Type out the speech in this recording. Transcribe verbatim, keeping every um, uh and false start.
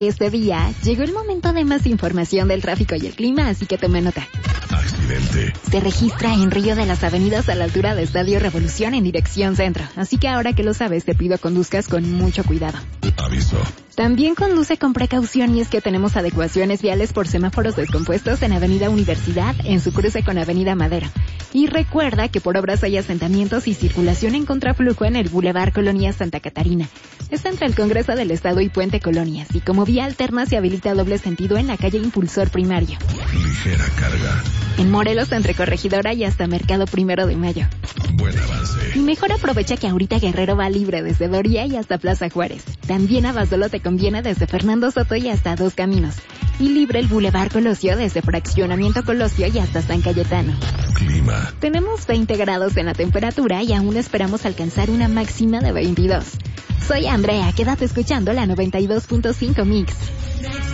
Este día llegó el momento de más información del tráfico y el clima, así que tome nota. Accidente. Se registra en Río de las Avenidas a la altura de Estadio Revolución en dirección centro, así que ahora que lo sabes te pido conduzcas con mucho cuidado. Aviso. También conduce con precaución y es que tenemos adecuaciones viales por semáforos descompuestos en Avenida Universidad en su cruce con Avenida Madero. Y recuerda que por obras hay asentamientos y circulación en contraflujo en el Boulevard Colonia Santa Catarina. Está entre el Congreso del Estado y Puente Colonias y como vía alterna se habilita doble sentido en la calle Impulsor Primario. Ligera carga. En Morelos entre Corregidora y hasta Mercado Primero de Mayo. Buen avance. Y mejor aprovecha que ahorita Guerrero va libre desde Doria y hasta Plaza Juárez. También a Basolo te conviene desde Fernando Soto y hasta Dos Caminos. Y libre el Boulevard Colosio desde Fraccionamiento Colosio y hasta San Cayetano. Clima. Tenemos veinte grados en la temperatura y aún esperamos alcanzar una máxima de veintidós. Soy Andrea, quédate escuchando la noventa y dos punto cinco Mix.